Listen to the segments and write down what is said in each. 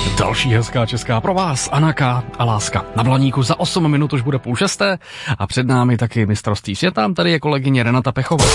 Další hezká česká pro vás, Anaka a Láska. Na Blaníku za 8 minut už bude 5:30 a před námi taky mistrovství světa. Tady je kolegyně Renata Pechová.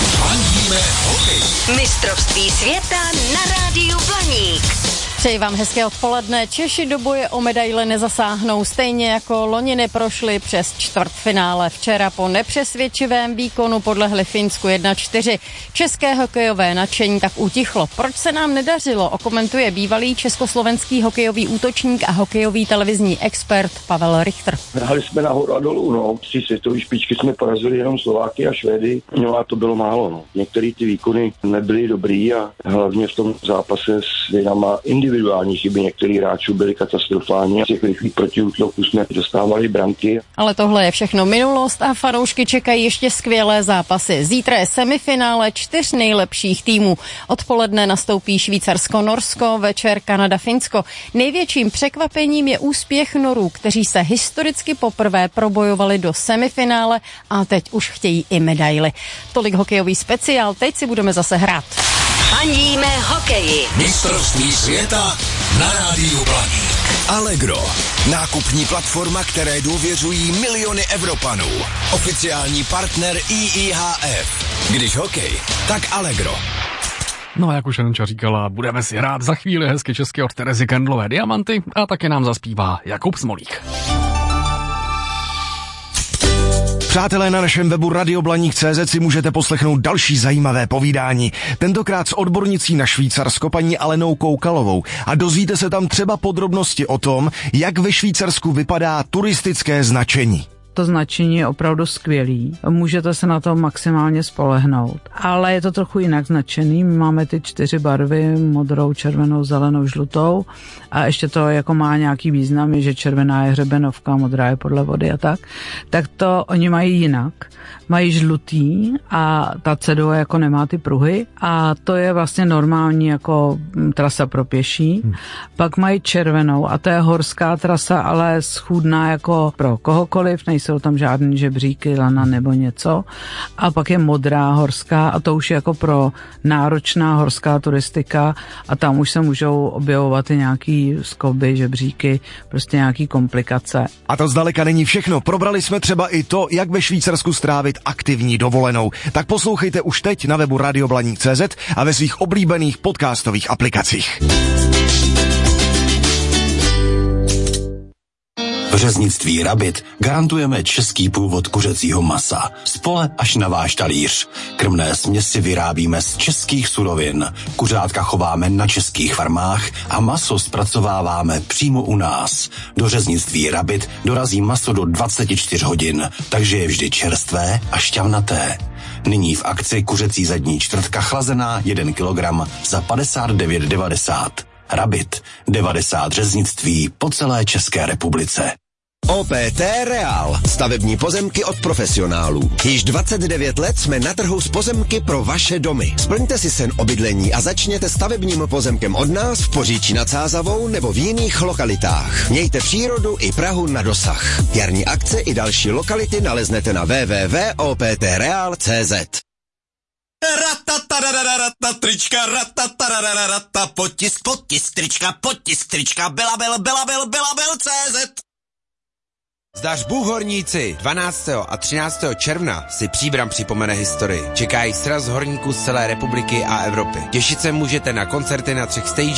Mistrovství světa na rádiu Blaník. Přeji vám hezké odpoledne. Češi do boje o medaile nezasáhnou, stejně jako loni neprošli přes čtvrtfinále. Včera po nepřesvědčivém výkonu podlehli Finsku 1-4. České hokejové nadšení tak utichlo. Proč se nám nedařilo, okomentuje bývalý československý hokejový útočník a hokejový televizní expert Pavel Richter. Hráli jsme nahoru a dolů, 3 světové špičky jsme porazili jenom Slováky a Švédy, a to bylo málo. Některé ty výkony nebyly dobrý a hlavně v tom zápase s Dynama individuální chyby některých hráčů byly katastrofální a z těch rychlých protiútoků jsme dostávali branky. Ale tohle je všechno minulost a fanoušky čekají ještě skvělé zápasy. Zítra je semifinále 4 nejlepších týmů. Odpoledne nastoupí Švýcarsko-Norsko, večer Kanada-Finsko. Největším překvapením je úspěch Norů, kteří se historicky poprvé probojovali do semifinále a teď už chtějí i medaily. Tolik hokejový speciál, teď si budeme zase hrát. Fandíme hokeji. Mistrovství světa na rádiu Blaník. Allegro. Nákupní platforma, které důvěřují miliony Evropanů. Oficiální partner IIHF. Když hokej, tak Allegro. No a jak už Janča říkala, budeme si hrát za chvíli hezky česky od Terezy Kendlové Diamanty a taky nám zaspívá Jakub Smolík. Přátelé, na našem webu radioblaník.cz si můžete poslechnout další zajímavé povídání. Tentokrát s odbornicí na Švýcarsko paní Alenou Koukalovou. A dozvíte se tam třeba podrobnosti o tom, jak ve Švýcarsku vypadá turistické značení. To značení je opravdu skvělý. Můžete se na to maximálně spolehnout. Ale je to trochu jinak značený. My máme ty 4 barvy, modrou, červenou, zelenou, žlutou. A ještě to jako má nějaký význam, že červená je hřebenovka, modrá je podle vody a tak. Tak to oni mají jinak. Mají žlutý a ta cedule jako nemá ty pruhy a to je vlastně normální jako trasa pro pěší. Pak mají červenou a to je horská trasa, ale schůdná jako pro kohokoliv, nejsou tam žádný žebříky, lana nebo něco. A pak je modrá horská a to už je jako pro náročná horská turistika a tam už se můžou objevovat i nějaký skoby, žebříky, prostě nějaký komplikace. A to zdaleka není všechno. Probrali jsme třeba i to, jak ve Švýcarsku strávit aktivní dovolenou. Tak poslouchejte už teď na webu radioblaník.cz a ve svých oblíbených podcastových aplikacích. V řeznictví Rabit garantujeme český původ kuřecího masa. Z pole až na váš talíř. Krmné směsi vyrábíme z českých surovin. Kuřátka chováme na českých farmách a maso zpracováváme přímo u nás. Do řeznictví Rabit dorazí maso do 24 hodin, takže je vždy čerstvé a šťavnaté. Nyní v akci kuřecí zadní čtvrtka chlazená 1 kilogram za 59,90. Rabit, 90 řeznictví po celé České republice. OPT Real. Stavební pozemky od profesionálů. Již 29 let jsme na trhu s pozemky pro vaše domy. Splňte si sen o bydlení a začněte stavebním pozemkem od nás v Poříčí nad Sázavou nebo v jiných lokalitách. Mějte přírodu i Prahu na dosah. Jarní akce i další lokality naleznete na www.optreal.cz. Trička, potisk, trička, Belabel.cz. Zdař Bůh horníci, 12. a 13. června si Příbram připomene historii. Čeká jich sraz horníků z celé republiky a Evropy. Těšit se můžete na koncerty na 3 stage